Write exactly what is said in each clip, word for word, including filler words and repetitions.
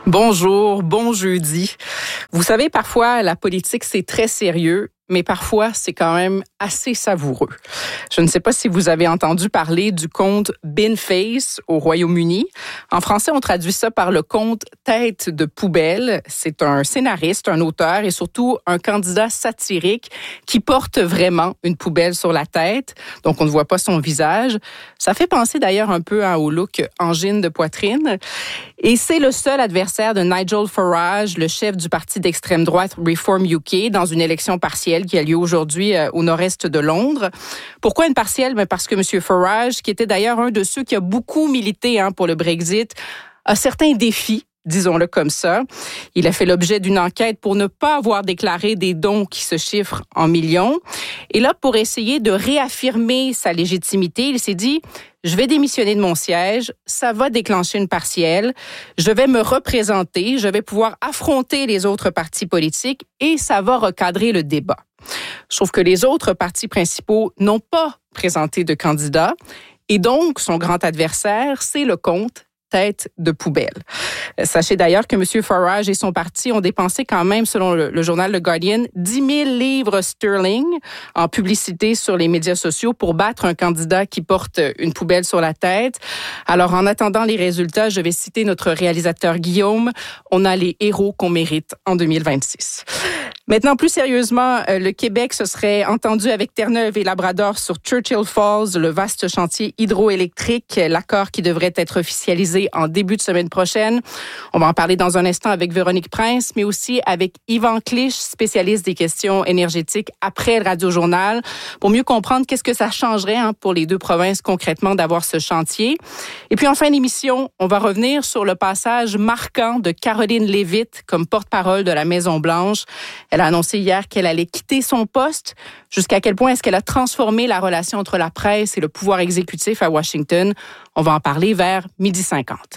Bonjour, bon jeudi. Vous savez, parfois, la politique, c'est très sérieux, mais parfois, c'est quand même assez savoureux. Je ne sais pas si vous avez entendu parler du conte Bin Face au Royaume-Uni. En français, on traduit ça par le conte Tête de poubelle. C'est un scénariste, un auteur et surtout un candidat satirique qui porte vraiment une poubelle sur la tête. Donc, on ne voit pas son visage. Ça fait penser d'ailleurs un peu hein, au look angine de poitrine. Et c'est le seul adversaire de Nigel Farage, le chef du parti d'extrême droite Reform U K, dans une élection partielle qui a lieu aujourd'hui euh, au nord-est de Londres. Pourquoi une partielle? Ben parce que M. Farage, qui était d'ailleurs un de ceux qui a beaucoup milité hein, pour le Brexit, a certains défis, disons-le comme ça. Il a fait l'objet d'une enquête pour ne pas avoir déclaré des dons qui se chiffrent en millions. Et là, pour essayer de réaffirmer sa légitimité, il s'est dit... Je vais démissionner de mon siège, ça va déclencher une partielle, je vais me représenter, je vais pouvoir affronter les autres partis politiques et ça va recadrer le débat. Sauf que les autres partis principaux n'ont pas présenté de candidat et donc son grand adversaire, c'est le comte Tête de poubelle. Sachez d'ailleurs que M. Farage et son parti ont dépensé quand même, selon le, le journal The Guardian, dix mille livres sterling en publicité sur les médias sociaux pour battre un candidat qui porte une poubelle sur la tête. Alors, en attendant les résultats, je vais citer notre réalisateur Guillaume. On a les héros qu'on mérite en deux mille vingt-six. Maintenant, plus sérieusement, le Québec se serait entendu avec Terre-Neuve et Labrador sur Churchill Falls, le vaste chantier hydroélectrique, l'accord qui devrait être officialisé en début de semaine prochaine. On va en parler dans un instant avec Véronique Prince, mais aussi avec Yvan Clich, spécialiste des questions énergétiques après le Radio-Journal, pour mieux comprendre qu'est-ce que ça changerait hein, pour les deux provinces concrètement d'avoir ce chantier. Et puis en fin d'émission, on va revenir sur le passage marquant de Caroline Leavitt comme porte-parole de la Maison-Blanche. Elle a annoncé hier qu'elle allait quitter son poste. Jusqu'à quel point est-ce qu'elle a transformé la relation entre la presse et le pouvoir exécutif à Washington? On va en parler vers midi cinquante.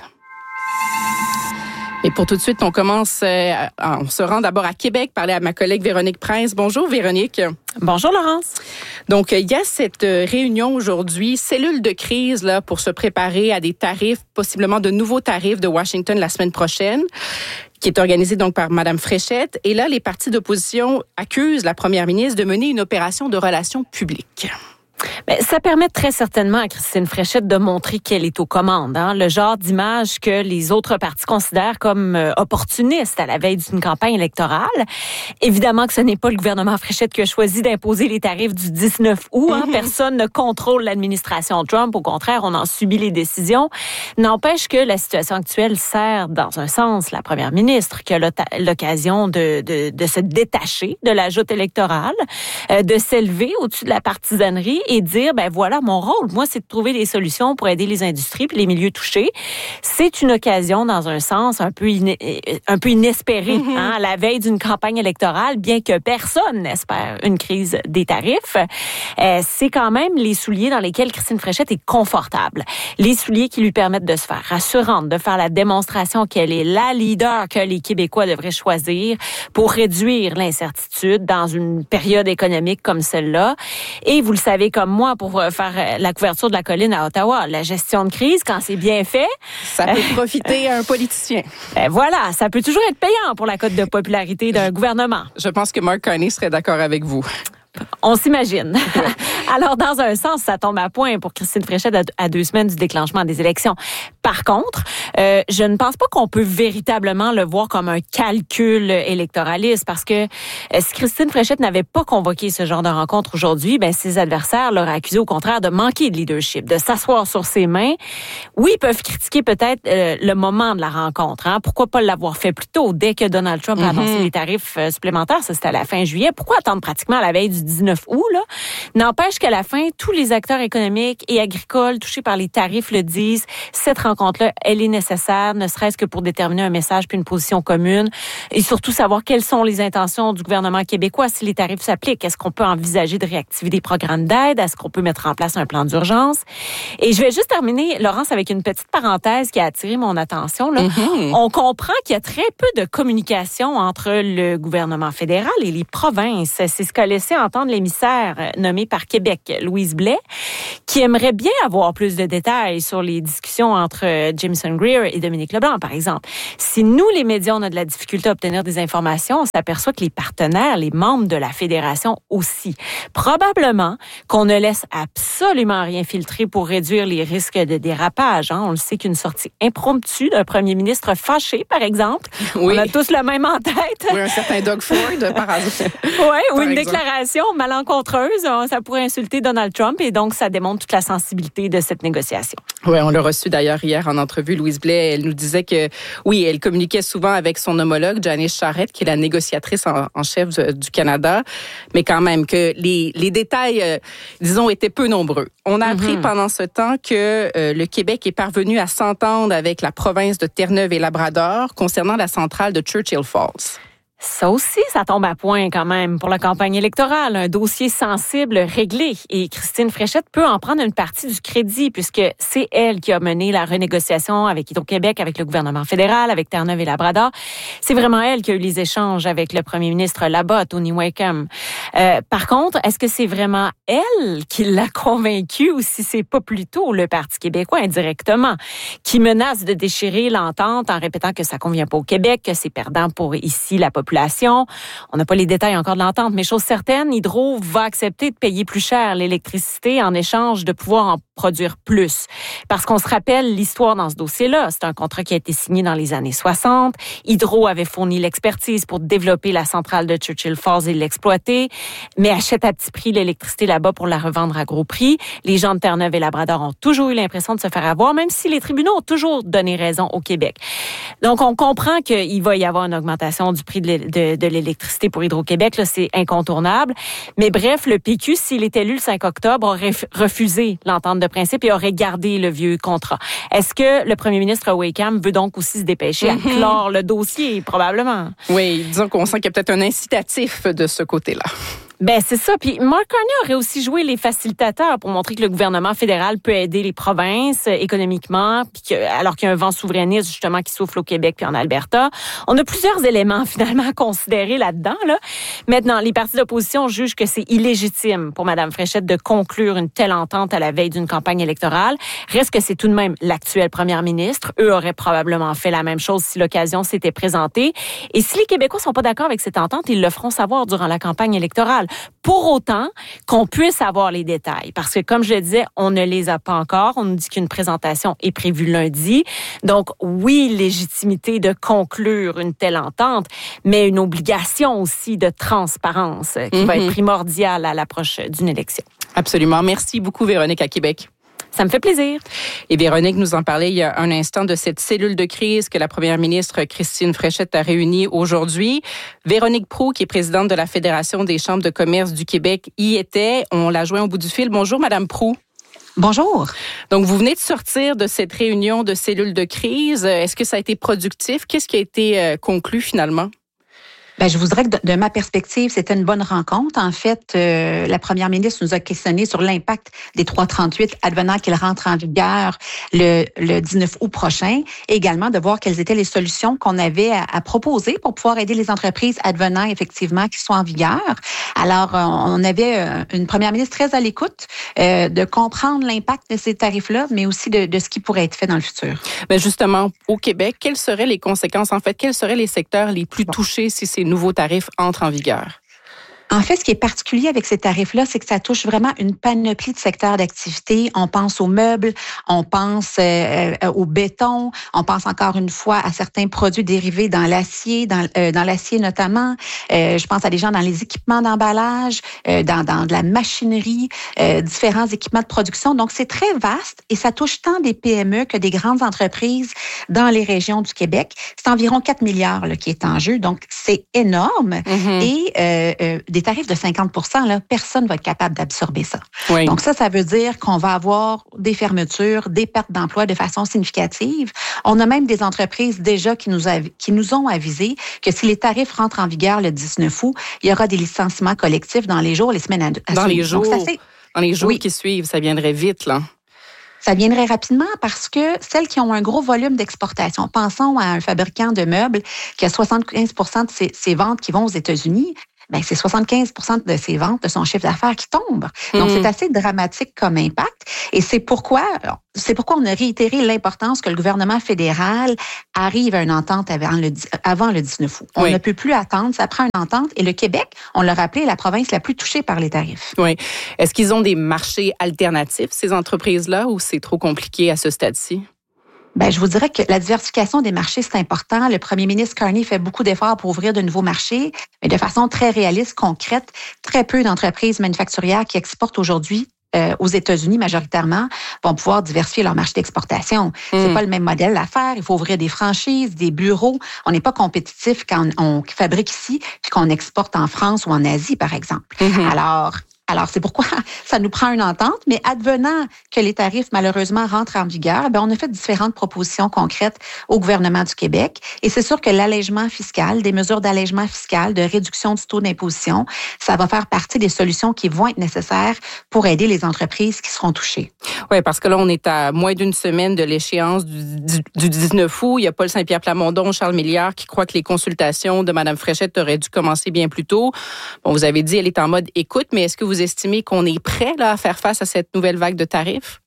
Et pour tout de suite, on commence, euh, on se rend d'abord à Québec, parler à ma collègue Véronique Prince. Bonjour Véronique. Bonjour Laurence. Donc, il y a cette réunion aujourd'hui, cellule de crise là pour se préparer à des tarifs, possiblement de nouveaux tarifs de Washington la semaine prochaine, qui est organisée donc par Mme Fréchette. Et là, les partis d'opposition accusent la première ministre de mener une opération de relations publiques. Bien, ça permet très certainement à Christine Fréchette de montrer qu'elle est aux commandes. Hein? Le genre d'image que les autres partis considèrent comme euh, opportuniste à la veille d'une campagne électorale. Évidemment que ce n'est pas le gouvernement Fréchette qui a choisi d'imposer les tarifs du dix-neuf août. Hein? Mm-hmm. Personne ne contrôle l'administration Trump. Au contraire, on en subit les décisions. N'empêche que la situation actuelle sert, dans un sens, la première ministre qui a l'occasion de, de, de se détacher de la joute électorale, euh, de s'élever au-dessus de la partisanerie et dire, ben voilà, mon rôle, moi, c'est de trouver des solutions pour aider les industries puis les milieux touchés. C'est une occasion, dans un sens, un peu, in, un peu inespérée, mm-hmm. hein, à la veille d'une campagne électorale, bien que personne n'espère une crise des tarifs. Euh, c'est quand même les souliers dans lesquels Christine Fréchette est confortable. Les souliers qui lui permettent de se faire rassurante, de faire la démonstration qu'elle est la leader que les Québécois devraient choisir pour réduire l'incertitude dans une période économique comme celle-là. Et vous le savez comme moi, pour faire la couverture de la colline à Ottawa, la gestion de crise, quand c'est bien fait... Ça peut profiter à un politicien. Ben voilà, ça peut toujours être payant pour la cote de popularité d'un gouvernement. Je pense que Mark Carney serait d'accord avec vous. On s'imagine. Alors, dans un sens, ça tombe à point pour Christine Fréchette à deux semaines du déclenchement des élections. Par contre, euh, je ne pense pas qu'on peut véritablement le voir comme un calcul électoraliste parce que euh, si Christine Fréchette n'avait pas convoqué ce genre de rencontre aujourd'hui, ben ses adversaires l'auraient accusé au contraire de manquer de leadership, de s'asseoir sur ses mains. Oui, ils peuvent critiquer peut-être euh, le moment de la rencontre. Hein? Pourquoi pas l'avoir fait plus tôt, dès que Donald Trump a annoncé mm-hmm. les tarifs euh, supplémentaires? Ça, c'était à la fin juillet. Pourquoi attendre pratiquement à la veille du dix-neuf août? Là? N'empêche qu'à la fin, tous les acteurs économiques et agricoles touchés par les tarifs le disent. Cette rencontre-là, elle est nécessaire, ne serait-ce que pour déterminer un message puis une position commune et surtout savoir quelles sont les intentions du gouvernement québécois si les tarifs s'appliquent. Est-ce qu'on peut envisager de réactiver des programmes d'aide? Est-ce qu'on peut mettre en place un plan d'urgence? Et je vais juste terminer, Laurence, avec une petite parenthèse qui a attiré mon attention. Là. Mm-hmm. On comprend qu'il y a très peu de communication entre le gouvernement fédéral et les provinces. C'est ce qu'a laissé entendre l'émissaire nommé par Québec, Louise Blais, qui aimerait bien avoir plus de détails sur les discussions entre euh, Jameson Greer et Dominique Leblanc, par exemple. Si nous, les médias, on a de la difficulté à obtenir des informations, on s'aperçoit que les partenaires, les membres de la fédération aussi. Probablement qu'on ne laisse absolument rien filtrer pour réduire les risques de dérapage. Hein. On le sait qu'une sortie impromptue d'un premier ministre fâché, par exemple, oui. On a tous le même en tête. Oui, un certain Doug Ford, par exemple. Oui, ou une exemple. déclaration malencontreuse, ça pourrait insulter Donald Trump et donc ça démontre toute la sensibilité de cette négociation. Oui, on l'a reçu d'ailleurs hier en entrevue. Louise Blais, elle nous disait que, oui, elle communiquait souvent avec son homologue, Janice Charette, qui est la négociatrice en, en chef du, du Canada, mais quand même que les, les détails, euh, disons, étaient peu nombreux. On a appris mm-hmm. pendant ce temps que euh, le Québec est parvenu à s'entendre avec la province de Terre-Neuve et Labrador concernant la centrale de Churchill Falls. Ça aussi, ça tombe à point quand même pour la campagne électorale. Un dossier sensible réglé. Et Christine Fréchette peut en prendre une partie du crédit puisque c'est elle qui a mené la renégociation avec Hydro-Québec, avec le gouvernement fédéral, avec Terre-Neuve et Labrador. C'est vraiment elle qui a eu les échanges avec le premier ministre là-bas, Tony Wakeham. Euh, par contre, est-ce que c'est vraiment elle qui l'a convaincu ou si c'est pas plutôt le Parti québécois indirectement qui menace de déchirer l'entente en répétant que ça convient pas au Québec, que c'est perdant pour ici la population? On n'a pas les détails encore de l'entente, mais chose certaine, Hydro va accepter de payer plus cher l'électricité en échange de pouvoir en produire plus. Parce qu'on se rappelle l'histoire dans ce dossier-là. C'est un contrat qui a été signé dans les années soixante. Hydro avait fourni l'expertise pour développer la centrale de Churchill Falls et l'exploiter, mais achète à petit prix l'électricité là-bas pour la revendre à gros prix. Les gens de Terre-Neuve et Labrador ont toujours eu l'impression de se faire avoir, même si les tribunaux ont toujours donné raison au Québec. Donc, on comprend qu'il va y avoir une augmentation du prix de De, de l'électricité pour Hydro-Québec, là, c'est incontournable. Mais bref, le P Q, s'il est élu le cinq octobre, aurait refusé l'entente de principe et aurait gardé le vieux contrat. Est-ce que le premier ministre Wakeham veut donc aussi se dépêcher mm-hmm. à clore le dossier, probablement? Oui, disons qu'on sent qu'il y a peut-être un incitatif de ce côté-là. Ben c'est ça. Puis Mark Carney aurait aussi joué les facilitateurs pour montrer que le gouvernement fédéral peut aider les provinces économiquement, puis que, alors qu'il y a un vent souverainiste justement qui souffle au Québec puis en Alberta. On a plusieurs éléments finalement à considérer là-dedans. Là. Maintenant, les partis d'opposition jugent que c'est illégitime pour Mme Fréchette de conclure une telle entente à la veille d'une campagne électorale. Reste que c'est tout de même l'actuelle première ministre. Eux auraient probablement fait la même chose si l'occasion s'était présentée. Et si les Québécois sont pas d'accord avec cette entente, ils le feront savoir durant la campagne électorale. Pour autant qu'on puisse avoir les détails. Parce que, comme je le disais, on ne les a pas encore. On nous dit qu'une présentation est prévue lundi. Donc, oui, légitimité de conclure une telle entente, mais une obligation aussi de transparence qui mm-hmm. va être primordiale à l'approche d'une élection. Absolument. Merci beaucoup, Véronique, à Québec. Ça me fait plaisir. Et Véronique nous en parlait il y a un instant de cette cellule de crise que la première ministre Christine Fréchette a réunie aujourd'hui. Véronique Proulx, qui est présidente de la Fédération des chambres de commerce du Québec, y était. On l'a joint au bout du fil. Bonjour, Madame Proulx. Bonjour. Donc, vous venez de sortir de cette réunion de cellule de crise. Est-ce que ça a été productif? Qu'est-ce qui a été conclu finalement? Ben, je vous dirais que de, de ma perspective, c'était une bonne rencontre. En fait, euh, la première ministre nous a questionné sur l'impact des trois trente-huit advenant qu'il rentre en vigueur le, le dix-neuf août prochain. Et également de voir quelles étaient les solutions qu'on avait à, à proposer pour pouvoir aider les entreprises advenant effectivement qui sont en vigueur. Alors, on avait une première ministre très à l'écoute euh, de comprendre l'impact de ces tarifs-là, mais aussi de, de ce qui pourrait être fait dans le futur. Ben justement, au Québec, quelles seraient les conséquences? En fait, quels seraient les secteurs les plus touchés si ces nouveaux tarifs entrent en vigueur? En fait, ce qui est particulier avec ces tarifs-là, c'est que ça touche vraiment une panoplie de secteurs d'activité. On pense aux meubles, on pense euh, au béton, on pense encore une fois à certains produits dérivés dans l'acier, dans, euh, dans l'acier notamment. Euh, je pense à des gens dans les équipements d'emballage, euh, dans, dans de la machinerie, euh, différents équipements de production. Donc, c'est très vaste et ça touche tant des P M E que des grandes entreprises dans les régions du Québec. C'est environ quatre milliards là, qui est en jeu, donc c'est énorme. Mm-hmm. Et euh, euh, des tarifs de cinquante pour cent, là, personne ne va être capable d'absorber ça. Oui. Donc ça, ça veut dire qu'on va avoir des fermetures, des pertes d'emplois de façon significative. On a même des entreprises déjà qui nous, av- qui nous ont avisé que si les tarifs rentrent en vigueur le dix-neuf août, il y aura des licenciements collectifs dans les jours, les semaines à, à dans suivre. Les jours, Donc, ça, c'est... Dans les jours oui. qui suivent, ça viendrait vite, là. Ça viendrait rapidement parce que celles qui ont un gros volume d'exportation, pensons à un fabricant de meubles qui a soixante-quinze pour cent de ses, ses ventes qui vont aux États-Unis, ben c'est soixante-quinze pour cent de ses ventes, de son chiffre d'affaires qui tombe. Donc, mmh. c'est assez dramatique comme impact. Et c'est pourquoi, c'est pourquoi on a réitéré l'importance que le gouvernement fédéral arrive à une entente avant le, avant le dix-neuf août. On oui. ne peut plus attendre, ça prend une entente. Et le Québec, on l'a rappelé, est la province la plus touchée par les tarifs. Oui. Est-ce qu'ils ont des marchés alternatifs, ces entreprises-là, ou c'est trop compliqué à ce stade-ci? Ben, je vous dirais que la diversification des marchés, c'est important. Le premier ministre Carney fait beaucoup d'efforts pour ouvrir de nouveaux marchés, mais de façon très réaliste, concrète. Très peu d'entreprises manufacturières qui exportent aujourd'hui euh, aux États-Unis majoritairement vont pouvoir diversifier leur marché d'exportation. Mmh. C'est pas le même modèle d'affaires. Il faut ouvrir des franchises, des bureaux. On n'est pas compétitif quand on, on fabrique ici puis qu'on exporte en France ou en Asie, par exemple. Mmh. Alors, Alors, c'est pourquoi ça nous prend une entente, mais advenant que les tarifs, malheureusement, rentrent en vigueur, ben on a fait différentes propositions concrètes au gouvernement du Québec. Et c'est sûr que l'allègement fiscal, des mesures d'allègement fiscal, de réduction du taux d'imposition, ça va faire partie des solutions qui vont être nécessaires pour aider les entreprises qui seront touchées. Oui, parce que là, on est à moins d'une semaine de l'échéance du, du, du dix-neuf août. Il y a Paul Saint-Pierre Plamondon, Charles Milliard qui croient que les consultations de Mme Fréchette auraient dû commencer bien plus tôt. Bon, vous avez dit, elle est en mode écoute, mais est-ce que vous Vous estimez qu'on est prêt là, à faire face à cette nouvelle vague de tarifs?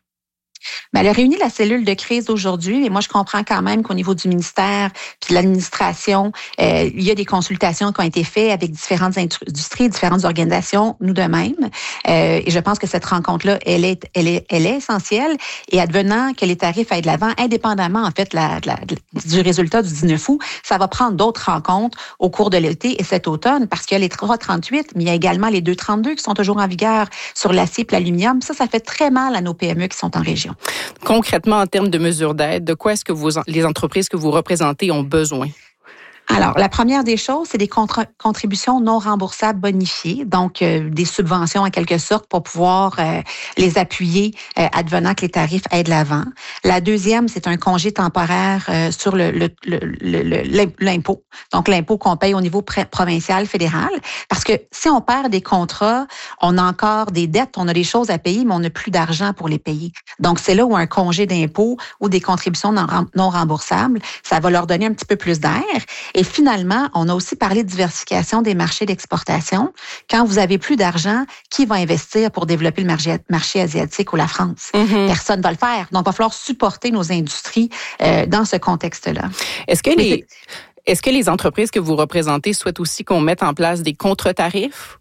Bien, elle a réuni la cellule de crise aujourd'hui, et moi, je comprends quand même qu'au niveau du ministère puis de l'administration, euh, il y a des consultations qui ont été faites avec différentes industries, différentes organisations, nous de même. Euh, et je pense que cette rencontre-là, elle est, elle est, elle est essentielle. Et advenant que les tarifs aillent de l'avant, indépendamment, en fait, la, la, du résultat du dix-neuf août, ça va prendre d'autres rencontres au cours de l'été et cet automne, parce qu'il y a les trois trente-huit, mais il y a également les deux trente-deux qui sont toujours en vigueur sur l'acier et l'aluminium. Ça, ça fait très mal à nos P M E qui sont en région. Concrètement, en termes de mesures d'aide, de quoi est-ce que vous, les entreprises que vous représentez ont besoin? Alors, la première des choses, c'est des contra- contributions non remboursables bonifiées, donc euh, des subventions en quelque sorte pour pouvoir euh, les appuyer euh, advenant que les tarifs aient de l'avant. La deuxième, c'est un congé temporaire euh, sur le, le, le, le, l'impôt, donc l'impôt qu'on paye au niveau pr- provincial, fédéral, parce que si on perd des contrats, on a encore des dettes, on a des choses à payer, mais on n'a plus d'argent pour les payer. Donc, c'est là où un congé d'impôt ou des contributions non, non remboursables, ça va leur donner un petit peu plus d'air. Et finalement, on a aussi parlé de diversification des marchés d'exportation. Quand vous avez plus d'argent, qui va investir pour développer le marché, marché asiatique ou la France? Mm-hmm. Personne ne va le faire. Donc, il va falloir supporter nos industries euh, dans ce contexte-là. Est-ce que, les, est-ce que les entreprises que vous représentez souhaitent aussi qu'on mette en place des contre-tarifs?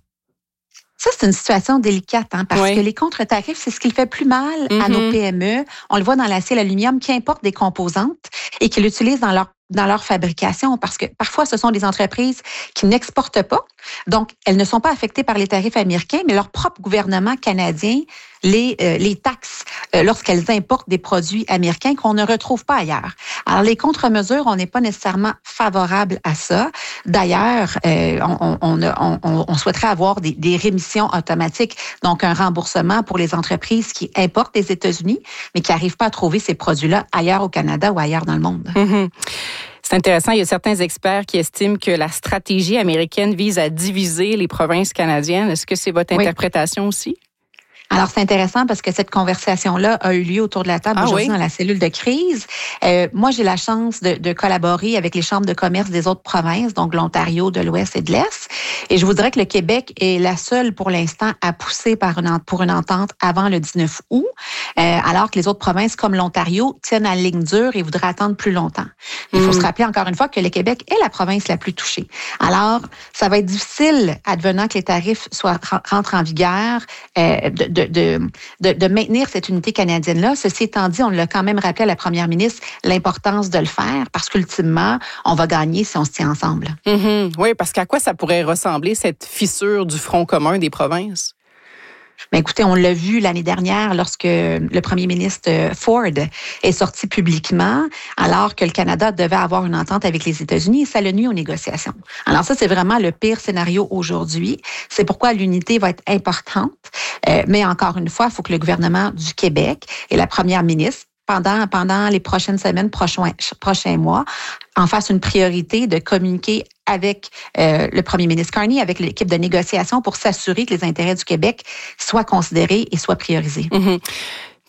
Ça, c'est une situation délicate, hein, parce oui. que les contre-tarifs, c'est ce qui fait plus mal mm-hmm. à nos P M E. On le voit dans l'acier et l'aluminium qui importent des composantes et qui l'utilisent dans leur dans leur fabrication, parce que parfois, ce sont des entreprises qui n'exportent pas. Donc, elles ne sont pas affectées par les tarifs américains, mais leur propre gouvernement canadien les, euh, les taxe euh, lorsqu'elles importent des produits américains qu'on ne retrouve pas ailleurs. Alors, les contre-mesures, on n'est pas nécessairement favorable à ça. D'ailleurs, euh, on, on, on, on, on souhaiterait avoir des, des rémissions automatiques, donc un remboursement pour les entreprises qui importent des États-Unis, mais qui n'arrivent pas à trouver ces produits-là ailleurs au Canada ou ailleurs dans le monde. Mm-hmm. C'est intéressant. Il y a certains experts qui estiment que la stratégie américaine vise à diviser les provinces canadiennes. Est-ce que c'est votre interprétation oui. aussi? Alors, c'est intéressant parce que cette conversation-là a eu lieu autour de la table ah, aujourd'hui oui? dans la cellule de crise. Euh, moi, j'ai la chance de, de collaborer avec les chambres de commerce des autres provinces, donc l'Ontario, de l'Ouest et de l'Est. Et je vous dirais que le Québec est la seule, pour l'instant, à pousser par une, pour une entente avant le dix-neuf août, euh, alors que les autres provinces, comme l'Ontario, tiennent à la ligne dure et voudraient attendre plus longtemps. Il faut mmh. se rappeler encore une fois que le Québec est la province la plus touchée. Alors, ça va être difficile, advenant que les tarifs soient, rentrent en vigueur, euh, de, de De, de, de maintenir cette unité canadienne-là. Ceci étant dit, on l'a quand même rappelé à la première ministre l'importance de le faire parce qu'ultimement, on va gagner si on se tient ensemble. Mm-hmm. Oui, parce qu'à quoi ça pourrait ressembler, cette fissure du front commun des provinces? Bien, écoutez, on l'a vu l'année dernière lorsque le premier ministre Ford est sorti publiquement, alors que le Canada devait avoir une entente avec les États-Unis, et ça l'a nuit aux négociations. Alors ça, c'est vraiment le pire scénario aujourd'hui. C'est pourquoi l'unité va être importante. Euh, mais encore une fois, il faut que le gouvernement du Québec et la première ministre, pendant, pendant les prochaines semaines, prochains, prochains mois, en fassent une priorité de communiquer avec euh, le premier ministre Carney, avec l'équipe de négociation pour s'assurer que les intérêts du Québec soient considérés et soient priorisés. Mm-hmm.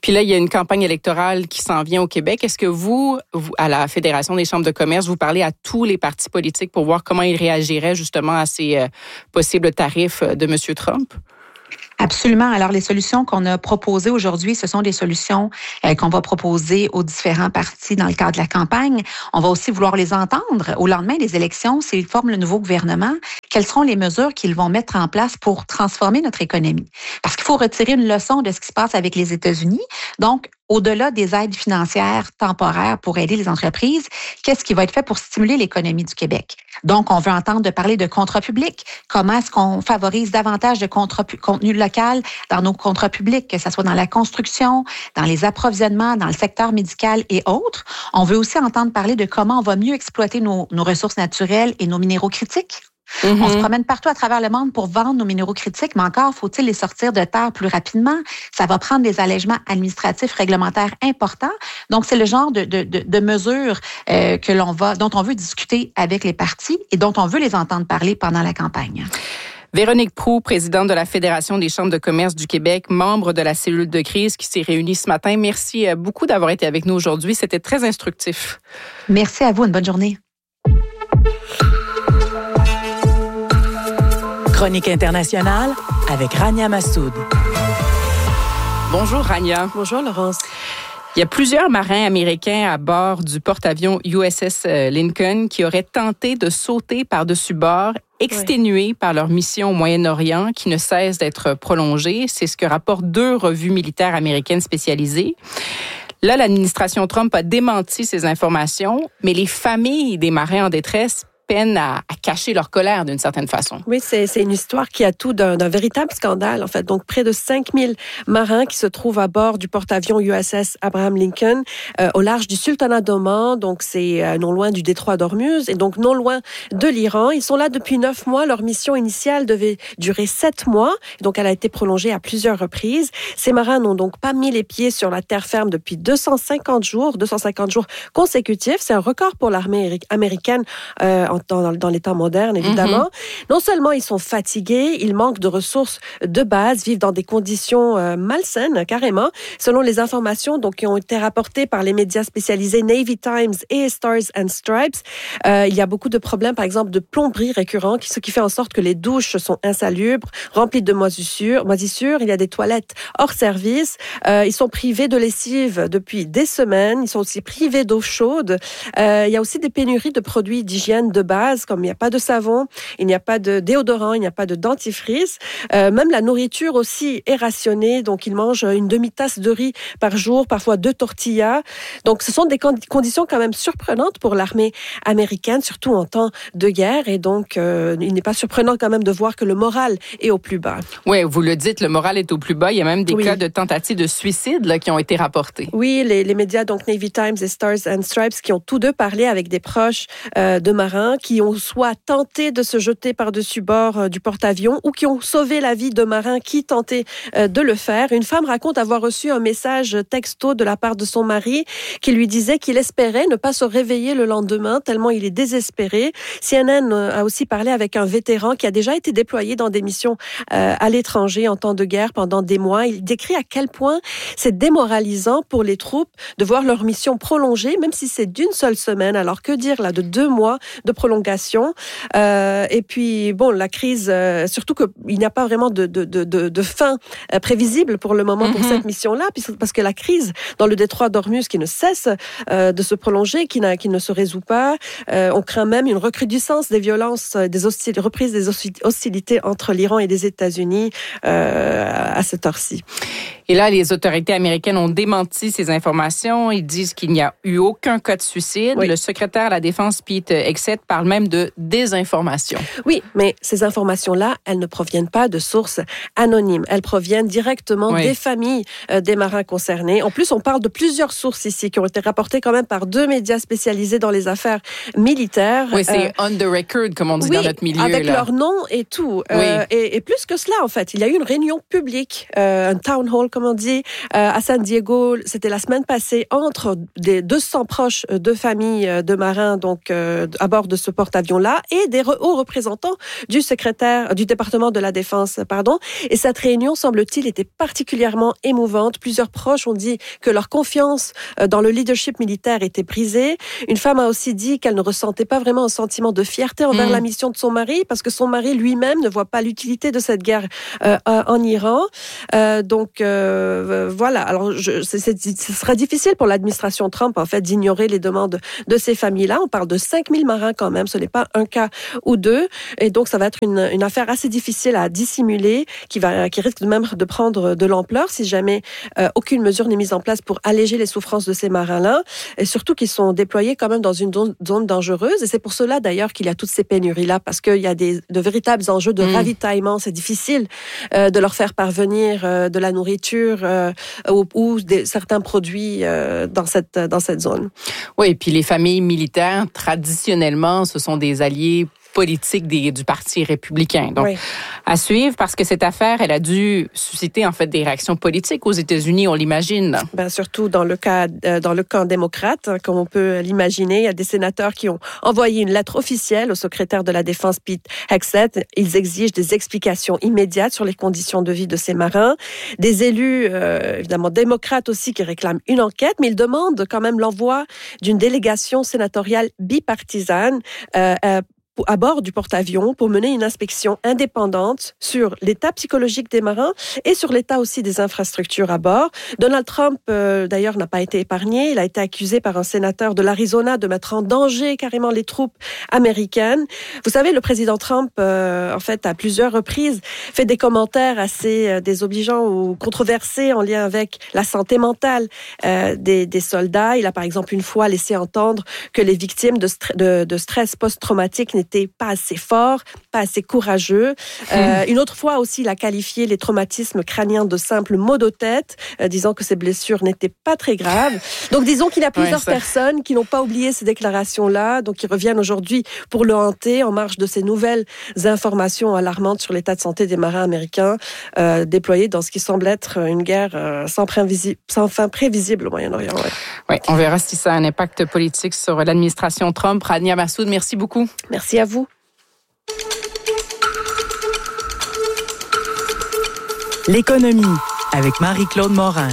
Puis là, il y a une campagne électorale qui s'en vient au Québec. Est-ce que vous, vous, à la Fédération des chambres de commerce, vous parlez à tous les partis politiques pour voir comment ils réagiraient justement à ces euh, possibles tarifs de M. Trump? Absolument. Alors, les solutions qu'on a proposées aujourd'hui, ce sont des solutions euh, qu'on va proposer aux différents partis dans le cadre de la campagne. On va aussi vouloir les entendre au lendemain des élections, s'ils forment le nouveau gouvernement. Quelles seront les mesures qu'ils vont mettre en place pour transformer notre économie? Parce qu'il faut retirer une leçon de ce qui se passe avec les États-Unis. Donc, au-delà des aides financières temporaires pour aider les entreprises, qu'est-ce qui va être fait pour stimuler l'économie du Québec? Donc, on veut entendre de parler de contrats publics. Comment est-ce qu'on favorise davantage de contrats, contenu local dans nos contrats publics, que ce soit dans la construction, dans les approvisionnements, dans le secteur médical et autres? On veut aussi entendre parler de comment on va mieux exploiter nos, nos ressources naturelles et nos minéraux critiques. Mm-hmm. On se promène partout à travers le monde pour vendre nos minéraux critiques, mais encore faut-il les sortir de terre plus rapidement. Ça va prendre des allègements administratifs réglementaires importants. Donc, c'est le genre de, de, de, de mesures euh, que l'on va, dont on veut discuter avec les partis et dont on veut les entendre parler pendant la campagne. Véronique Proulx, présidente de la Fédération des chambres de commerce du Québec, membre de la cellule de crise qui s'est réunie ce matin. Merci beaucoup d'avoir été avec nous aujourd'hui. C'était très instructif. Merci à vous. Une bonne journée. Chronique internationale avec Rania Massoud. Bonjour Rania. Bonjour Laurence. Il y a plusieurs marins américains à bord du porte-avions U S S Lincoln qui auraient tenté de sauter par-dessus bord, exténués oui. par leur mission au Moyen-Orient qui ne cesse d'être prolongée. C'est ce que rapportent deux revues militaires américaines spécialisées. Là, l'administration Trump a démenti ces informations, mais les familles des marins en détresse peinent à, à cacher leur colère d'une certaine façon. Oui, c'est, c'est une histoire qui a tout d'un, d'un véritable scandale, en fait. Donc, près de cinq mille marins qui se trouvent à bord du porte-avions U S S Abraham Lincoln euh, au large du Sultanat d'Oman. Donc, c'est euh, non loin du détroit d'Ormuz et donc non loin de l'Iran. Ils sont là depuis neuf mois. Leur mission initiale devait durer sept mois. Donc, elle a été prolongée à plusieurs reprises. Ces marins n'ont donc pas mis les pieds sur la terre ferme depuis deux cent cinquante jours, deux cent cinquante jours consécutifs. C'est un record pour l'armée américaine euh, Dans, dans les temps modernes, évidemment. Mm-hmm. Non seulement ils sont fatigués, ils manquent de ressources de base, vivent dans des conditions euh, malsaines, carrément. Selon les informations donc, qui ont été rapportées par les médias spécialisés Navy Times et Stars and Stripes, euh, il y a beaucoup de problèmes, par exemple, de plomberie récurrents, ce qui fait en sorte que les douches sont insalubres, remplies de moisissures. moisissures. Il y a des toilettes hors service. Euh, ils sont privés de lessive depuis des semaines. Ils sont aussi privés d'eau chaude. Euh, il y a aussi des pénuries de produits d'hygiène de base, comme il n'y a pas de savon, il n'y a pas de déodorant, il n'y a pas de dentifrice. Euh, même la nourriture aussi est rationnée, donc ils mangent une demi-tasse de riz par jour, parfois deux tortillas. Donc ce sont des conditions quand même surprenantes pour l'armée américaine, surtout en temps de guerre. Et donc euh, il n'est pas surprenant quand même de voir que le moral est au plus bas. Oui, vous le dites, le moral est au plus bas. Il y a même des oui. cas de tentatives de suicide là, qui ont été rapportés. Oui, les, les médias, donc Navy Times et Stars and Stripes, qui ont tous deux parlé avec des proches euh, de marins qui ont soit tenté de se jeter par-dessus bord euh, du porte-avions ou qui ont sauvé la vie de marins qui tentaient euh, de le faire. Une femme raconte avoir reçu un message texto de la part de son mari qui lui disait qu'il espérait ne pas se réveiller le lendemain tellement il est désespéré. C N N a aussi parlé avec un vétéran qui a déjà été déployé dans des missions euh, à l'étranger en temps de guerre pendant des mois. Il décrit à quel point c'est démoralisant pour les troupes de voir leur mission prolongée, même si c'est d'une seule semaine. Alors que dire là de deux mois de prolongation. Euh, et puis, bon, la crise, euh, surtout qu'il n'y a pas vraiment de, de, de, de fin euh, prévisible pour le moment mm-hmm. pour cette mission-là, parce que la crise dans le détroit d'Ormuz qui ne cesse euh, de se prolonger, qui, n'a, qui ne se résout pas, euh, on craint même une recrudescence des violences, des hostilités, reprises des hostilités entre l'Iran et les États-Unis euh, à cette heure-ci. Et là, les autorités américaines ont démenti ces informations. Ils disent qu'il n'y a eu aucun cas de suicide. Oui. Le secrétaire à la Défense, Pete Hegseth, parle même de désinformation. Oui, mais ces informations-là, elles ne proviennent pas de sources anonymes. Elles proviennent directement oui. des familles euh, des marins concernés. En plus, on parle de plusieurs sources ici qui ont été rapportées quand même par deux médias spécialisés dans les affaires militaires. Oui, c'est euh, on the record, comme on dit oui, dans notre milieu. Avec là. leur nom et tout. Oui. Euh, et, et plus que cela, en fait, il y a eu une réunion publique, euh, un town hall, comme on dit, euh, à San Diego. C'était la semaine passée entre des deux cents proches de familles de marins, donc euh, à bord de ce ce porte-avions-là et des hauts représentants du secrétaire du département de la Défense, pardon. Et cette réunion, semble-t-il, était particulièrement émouvante. Plusieurs proches ont dit que leur confiance dans le leadership militaire était brisée. Une femme a aussi dit qu'elle ne ressentait pas vraiment un sentiment de fierté envers mmh. la mission de son mari parce que son mari lui-même ne voit pas l'utilité de cette guerre euh, en Iran. Euh, donc euh, voilà. Alors, je, c'est, c'est, ce sera difficile pour l'administration Trump en fait d'ignorer les demandes de ces familles-là. On parle de cinq mille marins quand même. Ce n'est pas un cas ou deux. Et donc, ça va être une, une affaire assez difficile à dissimuler, qui va, qui risque même de prendre de l'ampleur si jamais euh, aucune mesure n'est mise en place pour alléger les souffrances de ces marins-là. Et surtout qu'ils sont déployés quand même dans une zone dangereuse. Et c'est pour cela d'ailleurs qu'il y a toutes ces pénuries-là, parce qu'il y a des, de véritables enjeux de mmh. ravitaillement. C'est difficile euh, de leur faire parvenir euh, de la nourriture euh, ou, ou des, certains produits euh, dans cette dans cette zone. Oui, et puis les familles militaires, traditionnellement, ce sont des alliés politique des, du Parti républicain. Donc, oui. à suivre, parce que cette affaire, elle a dû susciter en fait des réactions politiques aux États-Unis, on l'imagine. Ben, surtout dans le cas, euh, dans le camp démocrate, hein, comme on peut l'imaginer, il y a des sénateurs qui ont envoyé une lettre officielle au secrétaire de la Défense, Pete Hegseth. Ils exigent des explications immédiates sur les conditions de vie de ces marins. Des élus, euh, évidemment démocrates aussi, qui réclament une enquête, mais ils demandent quand même l'envoi d'une délégation sénatoriale bipartisane euh, euh, à bord du porte-avions pour mener une inspection indépendante sur l'état psychologique des marins et sur l'état aussi des infrastructures à bord. Donald Trump, euh, d'ailleurs, n'a pas été épargné. Il a été accusé par un sénateur de l'Arizona de mettre en danger carrément les troupes américaines. Vous savez, le président Trump, euh, en fait, à plusieurs reprises, fait des commentaires assez euh, désobligeants ou controversés en lien avec la santé mentale euh, des, des soldats. Il a, par exemple, une fois laissé entendre que les victimes de, st- de, de stress post-traumatique n'étaient pas assez fort, pas assez courageux. Euh, une autre fois aussi, il a qualifié les traumatismes crâniens de simples maux de tête, euh, disant que ces blessures n'étaient pas très graves. Donc, disons qu'il y a plusieurs ouais, personnes qui n'ont pas oublié ces déclarations-là, donc qui reviennent aujourd'hui pour le hanter en marge de ces nouvelles informations alarmantes sur l'état de santé des marins américains euh, déployés dans ce qui semble être une guerre euh, sans, prévisi- sans fin prévisible au Moyen-Orient. Ouais. Oui, on verra si ça a un impact politique sur l'administration Trump. Rania Massoud, merci beaucoup. Merci à vous. L'économie avec Marie-Claude Morin.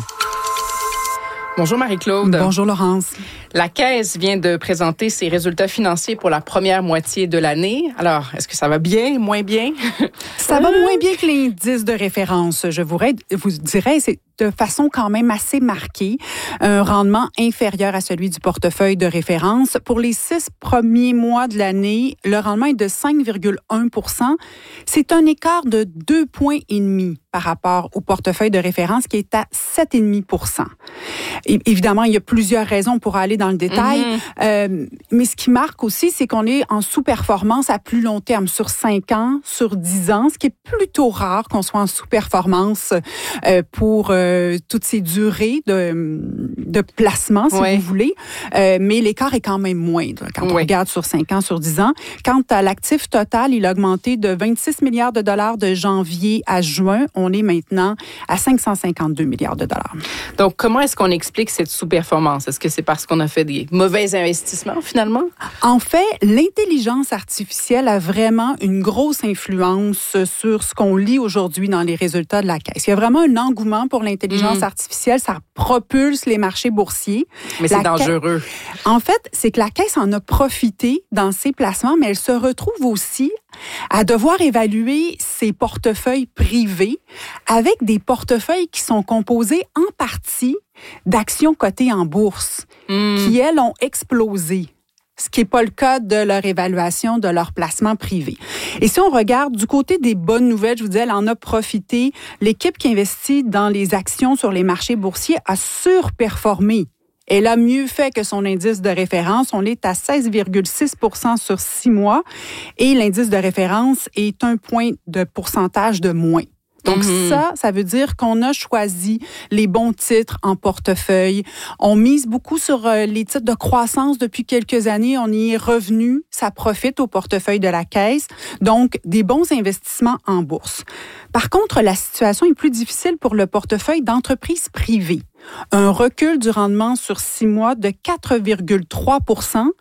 Bonjour Marie-Claude. Bonjour Laurence. La Caisse vient de présenter ses résultats financiers pour la première moitié de l'année. Alors, est-ce que ça va bien, moins bien? Ça va moins bien que l'indice de référence. Je vous, vous dirais, c'est de façon quand même assez marquée. Un rendement inférieur à celui du portefeuille de référence. Pour les six premiers mois de l'année, le rendement est de cinq virgule un pour cent. C'est un écart de deux points et demi par rapport au portefeuille de référence qui est à sept virgule cinq pour cent. Et, évidemment, il y a plusieurs raisons pour aller dans le détail. Mm-hmm. Euh, mais ce qui marque aussi, c'est qu'on est en sous-performance à plus long terme, sur cinq ans, sur dix ans, ce qui est plutôt rare qu'on soit en sous-performance euh, pour euh, toutes ces durées de, de placement, si ouais. vous voulez. Euh, mais l'écart est quand même moindre quand ouais. on regarde sur cinq ans, sur dix ans. Quant à l'actif total, il a augmenté de vingt-six milliards de dollars de janvier à juin. On est maintenant à cinq cent cinquante-deux milliards de dollars. Donc, comment est-ce qu'on explique cette sous-performance? Est-ce que c'est parce qu'on a fait des mauvais investissements, finalement? En fait, l'intelligence artificielle a vraiment une grosse influence sur ce qu'on lit aujourd'hui dans les résultats de la Caisse. Il y a vraiment un engouement pour l'intelligence mmh. artificielle. Ça propulse les marchés boursiers. Mais la c'est dangereux. Ca... En fait, c'est que la Caisse en a profité dans ses placements, mais elle se retrouve aussi à devoir évaluer ses portefeuilles privés avec des portefeuilles qui sont composés en partie d'actions cotées en bourse, mmh. qui, elles, ont explosé. Ce qui n'est pas le cas de leur évaluation de leur placement privé. Et si on regarde du côté des bonnes nouvelles, je vous dis, elle en a profité. L'équipe qui investit dans les actions sur les marchés boursiers a surperformé. Elle a mieux fait que son indice de référence. On est à seize virgule six pour cent sur six mois et l'indice de référence est un point de pourcentage de moins. Donc mm-hmm. ça, ça veut dire qu'on a choisi les bons titres en portefeuille. On mise beaucoup sur euh, les titres de croissance depuis quelques années. On y est revenu. Ça profite au portefeuille de la Caisse. Donc, des bons investissements en bourse. Par contre, la situation est plus difficile pour le portefeuille d'entreprises privées. Un recul du rendement sur six mois de quatre virgule trois pour cent.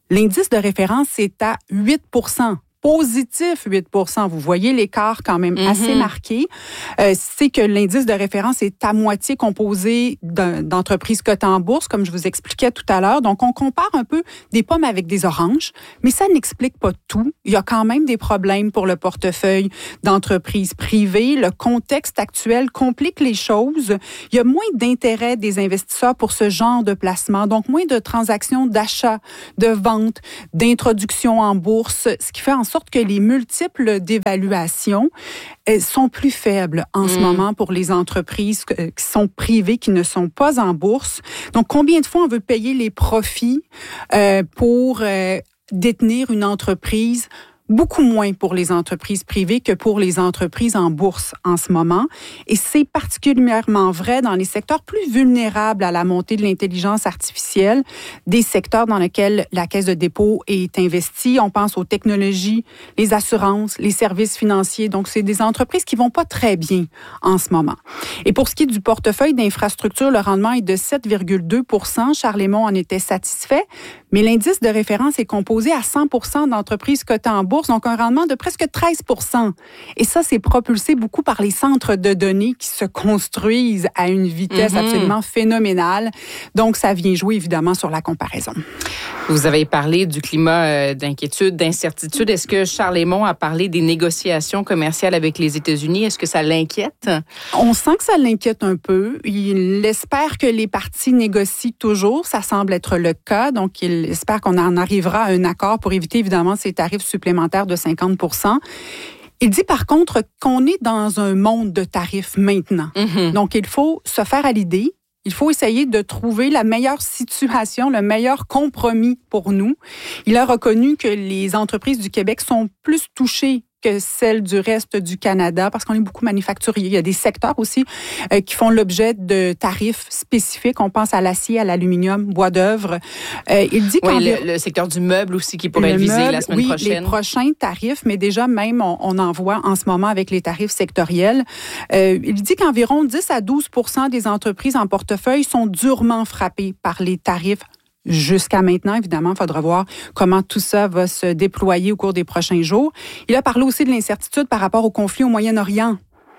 L'indice de référence est à huit pour cent. Positif huit pour cent. Vous voyez l'écart quand même mm-hmm. assez marqué. Euh, c'est que l'indice de référence est à moitié composé d'un, d'entreprises cotées en bourse, comme je vous expliquais tout à l'heure. Donc, on compare un peu des pommes avec des oranges, mais ça n'explique pas tout. Il y a quand même des problèmes pour le portefeuille d'entreprises privées. Le contexte actuel complique les choses. Il y a moins d'intérêt des investisseurs pour ce genre de placement, donc moins de transactions d'achat, de vente, d'introduction en bourse, ce qui fait en sorte que les multiples d'évaluation sont plus faibles en mmh. ce moment pour les entreprises qui sont privées, qui ne sont pas en bourse. Donc, combien de fois on veut payer les profits euh, pour euh, détenir une entreprise? Beaucoup moins pour les entreprises privées que pour les entreprises en bourse en ce moment. Et c'est particulièrement vrai dans les secteurs plus vulnérables à la montée de l'intelligence artificielle, des secteurs dans lesquels la Caisse de dépôt est investie. On pense aux technologies, les assurances, les services financiers. Donc, c'est des entreprises qui vont pas très bien en ce moment. Et pour ce qui est du portefeuille d'infrastructure, le rendement est de sept virgule deux pour cent. Charles Lemont en était satisfait. Mais l'indice de référence est composé à cent pour cent d'entreprises cotées en bourse, donc un rendement de presque treize pour cent. Et ça, c'est propulsé beaucoup par les centres de données qui se construisent à une vitesse mm-hmm. absolument phénoménale. Donc, ça vient jouer évidemment sur la comparaison. Vous avez parlé du climat d'inquiétude, d'incertitude. Est-ce que Charles Lemont a parlé des négociations commerciales avec les États-Unis? Est-ce que ça l'inquiète? On sent que ça l'inquiète un peu. Il espère que les parties négocient toujours. Ça semble être le cas. Donc, il espère qu'on en arrivera à un accord pour éviter évidemment ces tarifs supplémentaires de cinquante pour cent. Il dit par contre qu'on est dans un monde de tarifs maintenant. Mm-hmm. Donc, il faut se faire à l'idée. Il faut essayer de trouver la meilleure situation, le meilleur compromis pour nous. Il a reconnu que les entreprises du Québec sont plus touchées que celles du reste du Canada, parce qu'on est beaucoup manufacturier. Il y a des secteurs aussi euh, qui font l'objet de tarifs spécifiques. On pense à l'acier, à l'aluminium, bois d'œuvre. Euh, il dit oui, le, le secteur du meuble aussi qui pourrait le viser meuble, la semaine oui, prochaine. Oui, les prochains tarifs, mais déjà même, on, on en voit en ce moment avec les tarifs sectoriels. Euh, il dit qu'environ dix à douze pour cent des entreprises en portefeuille sont durement frappées par les tarifs. Jusqu'à maintenant, évidemment, il faudra voir comment tout ça va se déployer au cours des prochains jours. Il a parlé aussi de l'incertitude par rapport au conflit au Moyen-Orient.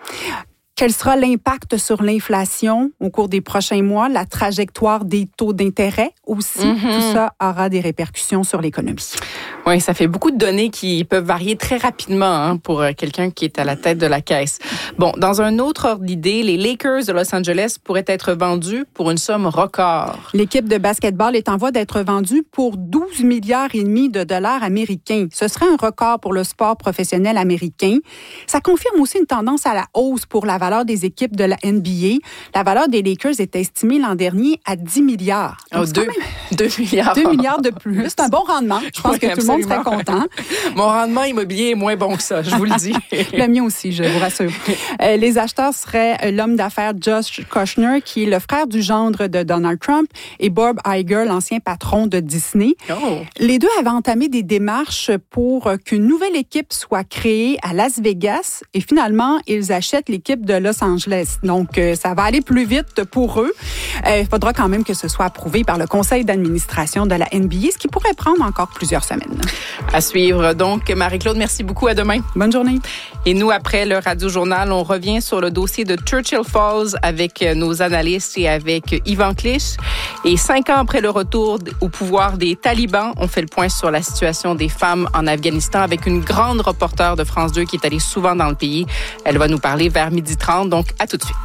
Quel sera l'impact sur l'inflation au cours des prochains mois, la trajectoire des taux d'intérêt aussi? Mm-hmm. Tout ça aura des répercussions sur l'économie. Oui, ça fait beaucoup de données qui peuvent varier très rapidement hein, pour quelqu'un qui est à la tête de la caisse. Bon, dans un autre ordre d'idée, les Lakers de Los Angeles pourraient être vendus pour une somme record. L'équipe de basketball est en voie d'être vendue pour douze milliards et demi de dollars américains. Ce serait un record pour le sport professionnel américain. Ça confirme aussi une tendance à la hausse pour la valeur des équipes de la N B A. La valeur des Lakers est estimée l'an dernier à dix milliards. Donc, oh, deux, même... deux milliards. deux milliards de plus. C'est un bon rendement. Je pense oui, que tout absolument. Le monde serait content. Mon rendement immobilier est moins bon que ça, je vous le dis. Le mien aussi, je vous rassure. Euh, les acheteurs seraient l'homme d'affaires Josh Kushner, qui est le frère du gendre de Donald Trump, et Bob Iger, l'ancien patron de Disney. Oh. Les deux avaient entamé des démarches pour qu'une nouvelle équipe soit créée à Las Vegas, et finalement, ils achètent l'équipe de Los Angeles. Donc, euh, ça va aller plus vite pour eux. Euh, il faudra quand même que ce soit approuvé par le conseil d'administration de la N B A, ce qui pourrait prendre encore plusieurs semaines. À suivre. Donc, Marie-Claude, merci beaucoup. À demain. Bonne journée. Et nous, après le Radio-Journal, on revient sur le dossier de Churchill Falls avec nos analystes et avec Yvan Clich. Et cinq ans après le retour au pouvoir des talibans, on fait le point sur la situation des femmes en Afghanistan avec une grande reporter de France deux qui est allée souvent dans le pays. Elle va nous parler vers midi trente. Donc, à tout de suite.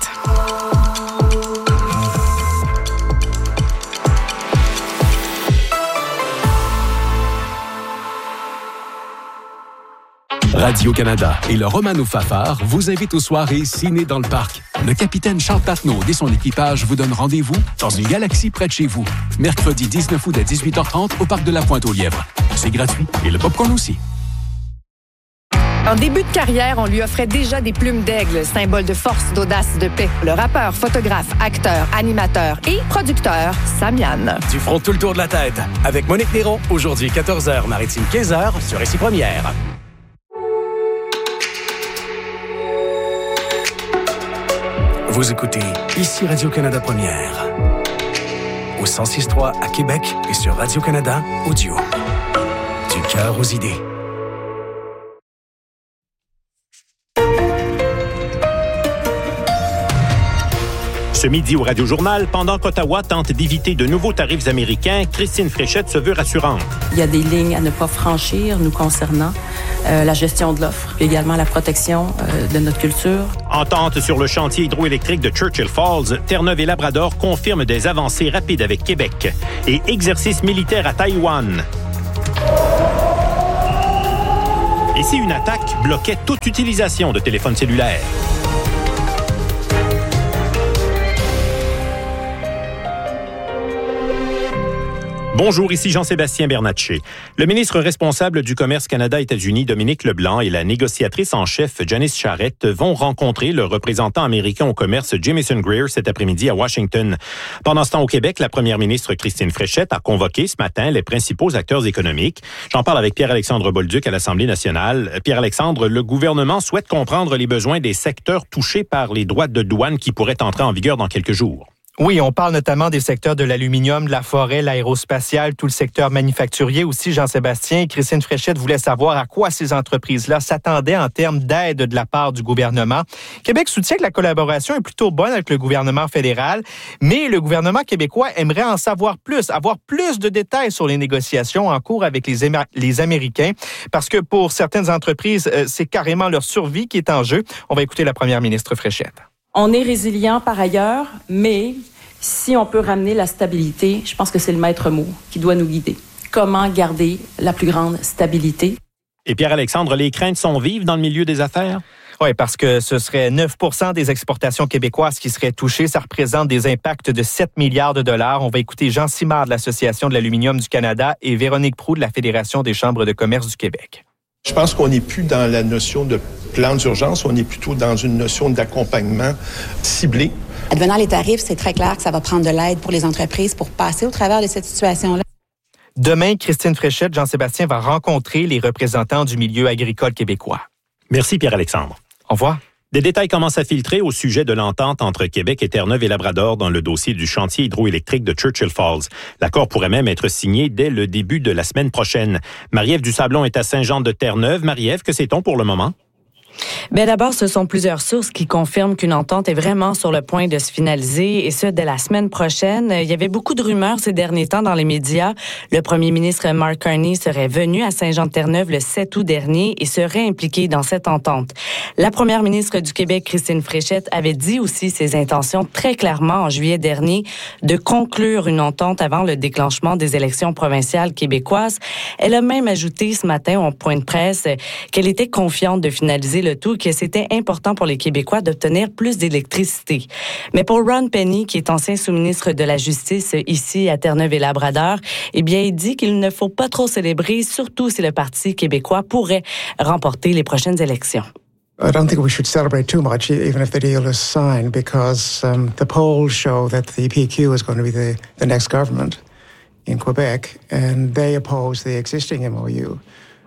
Radio-Canada et le Romano Fafard vous invitent aux soirées Ciné dans le Parc. Le capitaine Charles Patnaud et son équipage vous donnent rendez-vous dans une galaxie près de chez vous. Mercredi dix-neuf août à dix-huit heures trente au Parc de la Pointe-aux-Lièvres. C'est gratuit et le popcorn aussi. En début de carrière, on lui offrait déjà des plumes d'aigle, symbole de force, d'audace, de paix. Le rappeur, photographe, acteur, animateur et producteur, Samian. Du front tout le tour de la tête. Avec Monique Néron, aujourd'hui quatorze heures, Maritime quinze heures, sur Récit Première. Vous écoutez ici Radio-Canada Première. Au cent six point trois à Québec et sur Radio-Canada Audio. cœur aux idées. Ce midi au Radio-Journal, pendant qu'Ottawa tente d'éviter de nouveaux tarifs américains, Christine Fréchette se veut rassurante. Il y a des lignes à ne pas franchir nous concernant, euh, la gestion de l'offre, puis également la protection euh, de notre culture. Entente sur le chantier hydroélectrique de Churchill Falls, Terre-Neuve et Labrador confirment des avancées rapides avec Québec. Et exercice militaire à Taïwan. Et si une attaque bloquait toute utilisation de téléphones cellulaires? Bonjour, ici Jean-Sébastien Bernatchez. Le ministre responsable du Commerce Canada-États-Unis, Dominique Leblanc, et la négociatrice en chef, Janice Charette, vont rencontrer le représentant américain au commerce, Jamieson Greer, cet après-midi à Washington. Pendant ce temps, au Québec, la première ministre Christine Fréchette a convoqué ce matin les principaux acteurs économiques. J'en parle avec Pierre-Alexandre Bolduc à l'Assemblée nationale. Pierre-Alexandre, le gouvernement souhaite comprendre les besoins des secteurs touchés par les droits de douane qui pourraient entrer en vigueur dans quelques jours. Oui, on parle notamment des secteurs de l'aluminium, de la forêt, l'aérospatiale, tout le secteur manufacturier aussi, Jean-Sébastien. Christine Fréchette voulait savoir à quoi ces entreprises-là s'attendaient en termes d'aide de la part du gouvernement. Québec soutient que la collaboration est plutôt bonne avec le gouvernement fédéral, mais le gouvernement québécois aimerait en savoir plus, avoir plus de détails sur les négociations en cours avec les, Éma- les Américains, parce que pour certaines entreprises, euh, c'est carrément leur survie qui est en jeu. On va écouter la première ministre Fréchette. On est résilient par ailleurs, mais si on peut ramener la stabilité, je pense que c'est le maître mot qui doit nous guider. Comment garder la plus grande stabilité? Et Pierre-Alexandre, les craintes sont vives dans le milieu des affaires? Oui, parce que ce serait neuf pour cent des exportations québécoises qui seraient touchées. Ça représente des impacts de sept milliards de dollars. On va écouter Jean Simard de l'Association de l'aluminium du Canada et Véronique Proulx de la Fédération des chambres de commerce du Québec. Je pense qu'on n'est plus dans la notion de plan d'urgence, on est plutôt dans une notion d'accompagnement ciblé. Advenant les tarifs, c'est très clair que ça va prendre de l'aide pour les entreprises pour passer au travers de cette situation-là. Demain, Christine Fréchette, Jean-Sébastien va rencontrer les représentants du milieu agricole québécois. Merci Pierre-Alexandre. Au revoir. Des détails commencent à filtrer au sujet de l'entente entre Québec et Terre-Neuve et Labrador dans le dossier du chantier hydroélectrique de Churchill Falls. L'accord pourrait même être signé dès le début de la semaine prochaine. Marie-Ève Dusablon est à Saint-Jean-de-Terre-Neuve. Marie-Ève, que sait-on pour le moment? Bien, d'abord, ce sont plusieurs sources qui confirment qu'une entente est vraiment sur le point de se finaliser, et ce, dès la semaine prochaine. Il y avait beaucoup de rumeurs ces derniers temps dans les médias. Le premier ministre Mark Carney serait venu à Saint-Jean-de-Terre-Neuve le sept août dernier et serait impliqué dans cette entente. La première ministre du Québec, Christine Fréchette, avait dit aussi ses intentions très clairement en juillet dernier de conclure une entente avant le déclenchement des élections provinciales québécoises. Elle a même ajouté ce matin en point de presse qu'elle était confiante de finaliser le tout, que c'était important pour les Québécois d'obtenir plus d'électricité. Mais pour Ron Penny, qui est ancien sous-ministre de la Justice ici à Terre-Neuve et Labrador, eh bien, il dit qu'il ne faut pas trop célébrer, surtout si le Parti québécois pourrait remporter les prochaines élections. I don't think we should celebrate too much, even if the deal is signed, because um, the polls show that the P Q is going to be the, the next government in Quebec, and they oppose the existing M O U.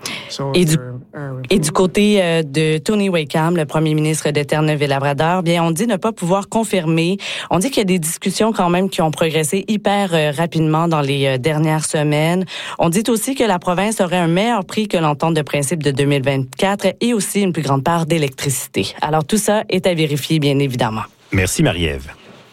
Et du, et du côté euh, de Tony Wakeham, le premier ministre de Terre-Neuve et Labrador, bien, on dit ne pas pouvoir confirmer. On dit qu'il y a des discussions quand même qui ont progressé hyper euh, rapidement dans les euh, dernières semaines. On dit aussi que la province aurait un meilleur prix que l'entente de principe de deux mille vingt-quatre et aussi une plus grande part d'électricité. Alors tout ça est à vérifier, bien évidemment. Merci Marie-Ève.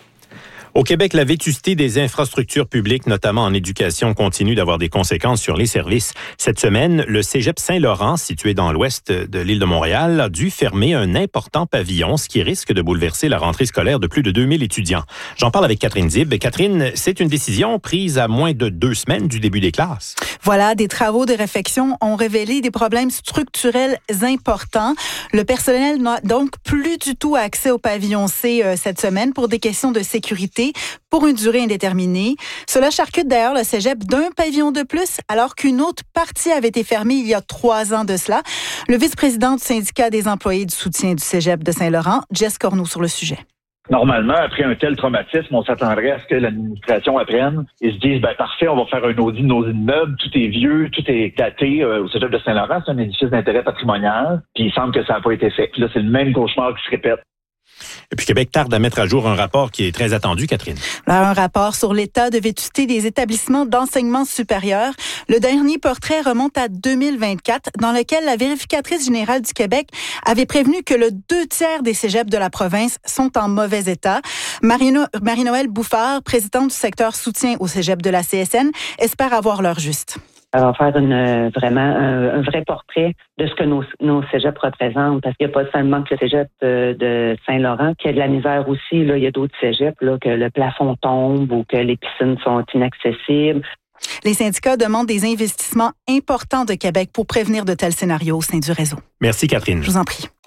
Au Québec, la vétusté des infrastructures publiques, notamment en éducation, continue d'avoir des conséquences sur les services. Cette semaine, le cégep Saint-Laurent, situé dans l'ouest de l'île de Montréal, a dû fermer un important pavillon, ce qui risque de bouleverser la rentrée scolaire de plus de deux mille étudiants. J'en parle avec Catherine Dib. Catherine, c'est une décision prise à moins de deux semaines du début des classes. Voilà, des travaux de réflexion ont révélé des problèmes structurels importants. Le personnel n'a donc plus du tout accès au pavillon C euh, cette semaine pour des questions de sécurité pour une durée indéterminée. Cela charcute d'ailleurs le cégep d'un pavillon de plus, alors qu'une autre partie avait été fermée il y a trois ans de cela. Le vice-président du syndicat des employés du soutien du cégep de Saint-Laurent, Jess Corneau, sur le sujet. Normalement, après un tel traumatisme, on s'attendrait à ce que l'administration apprenne et se dise, ben parfait, on va faire un audit de nos immeubles, tout est vieux, tout est daté. Euh, au cégep de Saint-Laurent, c'est un édifice d'intérêt patrimonial, puis il semble que ça n'a pas été fait. Puis là, c'est le même cauchemar qui se répète. Et puis Québec tarde à mettre à jour un rapport qui est très attendu, Catherine. Un rapport sur l'état de vétusté des établissements d'enseignement supérieur. Le dernier portrait remonte à deux mille vingt-quatre, dans lequel la vérificatrice générale du Québec avait prévenu que le deux tiers des cégeps de la province sont en mauvais état. Marie-No- Marie-Noëlle Bouffard, présidente du secteur soutien au cégep de la C S N, espère avoir l'heure juste. Ça va faire une, vraiment un, un vrai portrait de ce que nos, nos cégeps représentent. Parce qu'il n'y a pas seulement que le cégep de, de Saint-Laurent qui a de la misère aussi. Là, il y a d'autres cégeps, là, que le plafond tombe ou que les piscines sont inaccessibles. Les syndicats demandent des investissements importants de Québec pour prévenir de tels scénarios au sein du réseau. Merci, Catherine. Je vous en prie.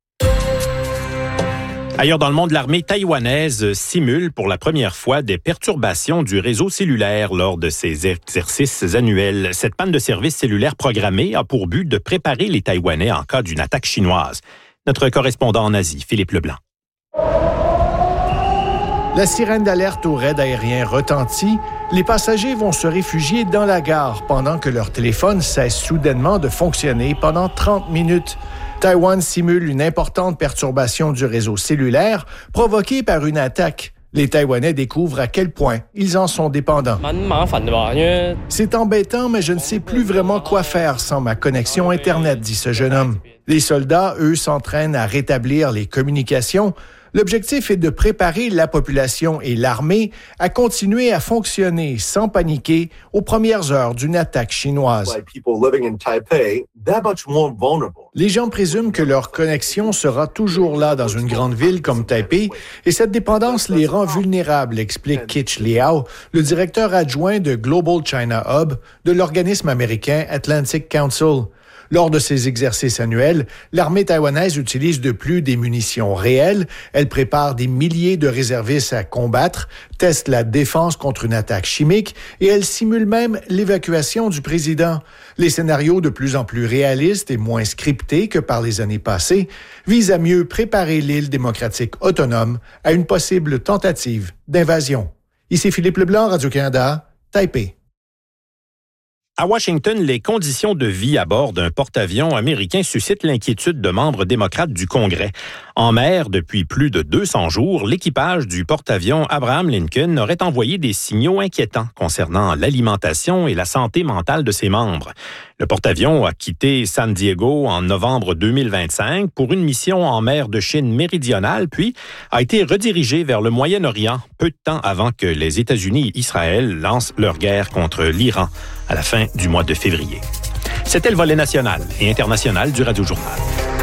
Ailleurs dans le monde, l'armée taïwanaise simule pour la première fois des perturbations du réseau cellulaire lors de ses exercices annuels. Cette panne de service cellulaire programmée a pour but de préparer les Taïwanais en cas d'une attaque chinoise. Notre correspondant en Asie, Philippe Leblanc. La sirène d'alerte au raid aérien retentit. Les passagers vont se réfugier dans la gare pendant que leur téléphone cesse soudainement de fonctionner pendant trente minutes. Taïwan simule une importante perturbation du réseau cellulaire provoquée par une attaque. Les Taïwanais découvrent à quel point ils en sont dépendants. C'est embêtant, mais je ne sais plus vraiment quoi faire sans ma connexion Internet, dit ce jeune homme. Les soldats, eux, s'entraînent à rétablir les communications. L'objectif est de préparer la population et l'armée à continuer à fonctionner sans paniquer aux premières heures d'une attaque chinoise. Les gens présument que leur connexion sera toujours là dans une grande ville comme Taipei et cette dépendance les rend vulnérables, explique Kitch Liao, le directeur adjoint de Global China Hub de l'organisme américain Atlantic Council. Lors de ces exercices annuels, l'armée taïwanaise utilise de plus des munitions réelles. Elle prépare des milliers de réservistes à combattre, teste la défense contre une attaque chimique et elle simule même l'évacuation du président. Les scénarios de plus en plus réalistes et moins scriptés que par les années passées visent à mieux préparer l'île démocratique autonome à une possible tentative d'invasion. Ici Philippe Leblanc, Radio-Canada, Taipei. À Washington, les conditions de vie à bord d'un porte-avions américain suscitent l'inquiétude de membres démocrates du Congrès. En mer depuis plus de deux cents jours, l'équipage du porte-avions Abraham Lincoln aurait envoyé des signaux inquiétants concernant l'alimentation et la santé mentale de ses membres. Le porte-avions a quitté San Diego en novembre deux mille vingt-cinq pour une mission en mer de Chine méridionale, puis a été redirigé vers le Moyen-Orient peu de temps avant que les États-Unis et Israël lancent leur guerre contre l'Iran à la fin du mois de février. C'était le volet national et international du Radio Journal.